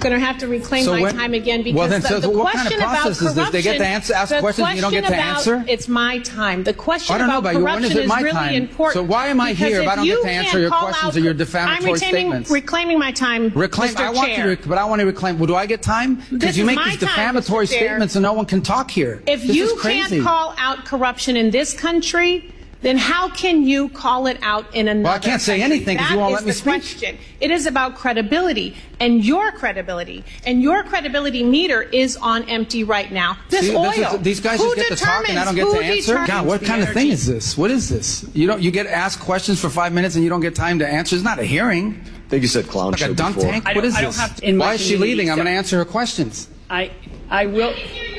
going to have to reclaim my time again because the what question kind of process about is this? They get to ask questions and you don't get to answer? It's my time. The question about corruption is really important. So why am I here if I don't get to answer your questions or your defamatory statements? I'm reclaiming my time, Mr. Chair. But I want to reclaim. Well, do I get time? Because you make these defamatory statements and no one can talk here. If you can't call out corruption in this country, then how can you call it out in another Well, I can't say anything because you won't let me speak. Question. It is about credibility and your credibility meter is on empty right now. These guys just get to talk and I don't get to answer? God, what kind of thing is this? What is this? You get asked questions for 5 minutes and you don't get time to answer? It's not a hearing. I think you said clown like show a dunk before. tank? What is this? Why is she leaving? I'm going to answer her questions. I will.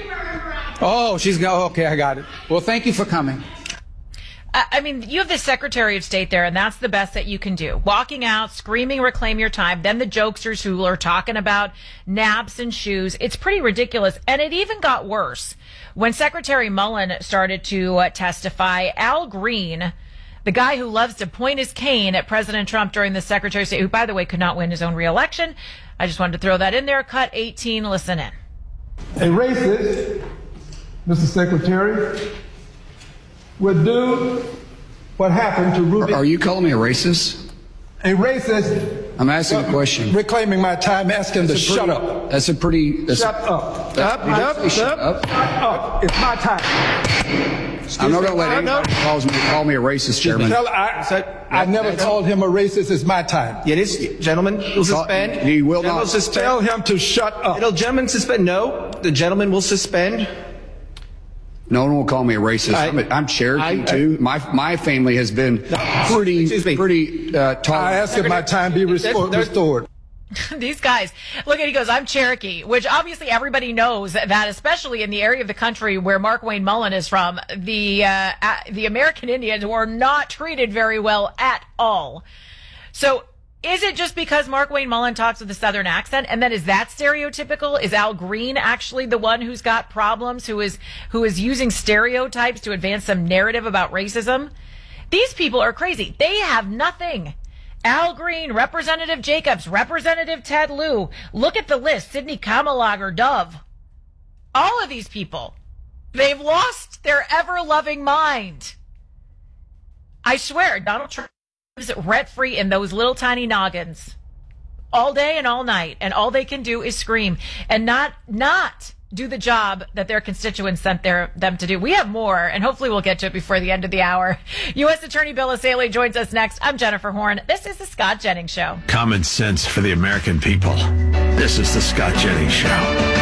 Oh, she's going. Okay, I got it. Well, thank you for coming. I mean, you have the Secretary of State there, and that's the best that you can do. Walking out, screaming, reclaim your time. Then the jokesters who are talking about naps and shoes. It's pretty ridiculous. And it even got worse. When Secretary Mullen started to testify, Al Green, the guy who loves to point his cane at President Trump during the Secretary of State, who, by the way, could not win his own reelection. I just wanted to throw that in there. Cut 18. Listen in. A racist, Mr. Secretary, would do what happened to Ruby. Are you calling me a racist? A racist. I'm asking a question. Reclaiming my time, asking to shut up. That's a pretty. Shut up. Shut up. It's my time. I'm not going to let anybody call me a racist, Chairman. I never called him a racist. It's my time. It is, gentlemen. Will suspend. He will not. Tell him to shut up. Gentlemen suspend. No, the gentleman will suspend. No one will call me a racist. I'm Cherokee too. My family has been pretty tall. I ask if my time be restored. These guys, look at, he goes, I'm Cherokee, which obviously everybody knows that, especially in the area of the country where Mark Wayne Mullen is from, the American Indians were not treated very well at all. So is it just because Mark Wayne Mullen talks with a Southern accent, and then is that stereotypical? Is Al Green actually the one who's got problems, who is using stereotypes to advance some narrative about racism? These people are crazy. They have nothing. Al Green, Representative Jacobs, Representative Ted Lieu. Look at the list. Sidney Kamalager, Dove. All of these people, they've lost their ever-loving mind. I swear, Donald Trump is rent-free in those little tiny noggins all day and all night, and all they can do is scream and not do the job that their constituents sent them to do. We have more, and hopefully we'll get to it before the end of the hour. U.S. Attorney Bill Essayli joins us next. I'm Jennifer Horn. This is The Scott Jennings Show. Common sense for the American people. This is The Scott Jennings Show.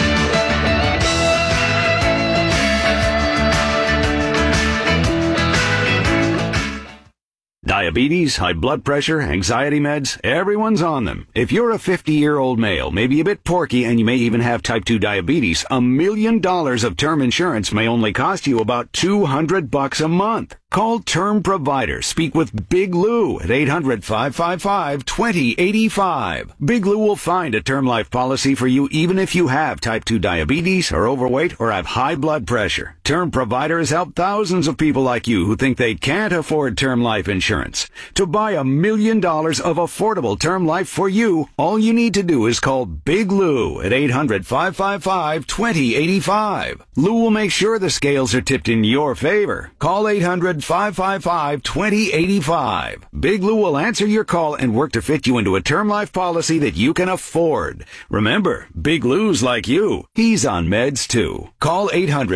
Diabetes, high blood pressure, anxiety meds, everyone's on them. If you're a 50-year-old male, maybe a bit porky, and you may even have type 2 diabetes, $1 million of term insurance may only cost you about $200 a month. Call Term Provider. Speak with Big Lou at 800-555-2085. Big Lou will find a term life policy for you even if you have type 2 diabetes, are overweight, or have high blood pressure. Term Provider has helped thousands of people like you who think they can't afford term life insurance. To buy $1 million of affordable term life for you, all you need to do is call Big Lou at 800-555-2085. Lou will make sure the scales are tipped in your favor. Call 800-555-2085. Big Lou will answer your call and work to fit you into a term life policy that you can afford. Remember, Big Lou's like you. He's on meds too. Call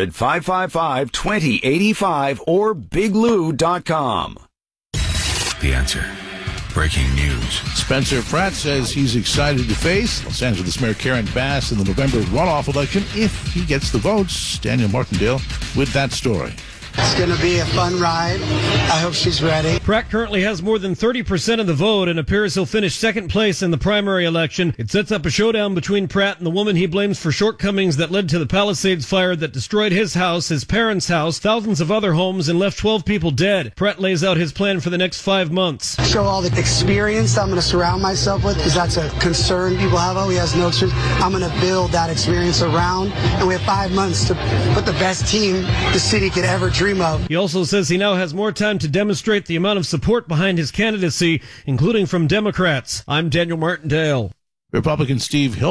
800-555-2085 or biglou.com. The Answer. Breaking news. Spencer Pratt says he's excited to face Los Angeles Mayor Karen Bass in the November runoff election if he gets the votes. Daniel Martindale with that story. It's going to be a fun ride. I hope she's ready. Pratt currently has more than 30% of the vote and appears he'll finish second place in the primary election. It sets up a showdown between Pratt and the woman he blames for shortcomings that led to the Palisades fire that destroyed his house, his parents' house, thousands of other homes, and left 12 people dead. Pratt lays out his plan for the next 5 months. Show all the experience I'm going to surround myself with, because that's a concern people have. Oh, he has no experience. I'm going to build that experience around, and we have 5 months to put the best team the city could ever dream of. He also says he now has more time to demonstrate the amount of support behind his candidacy, including from Democrats. I'm Daniel Martindale. Republican Steve Hill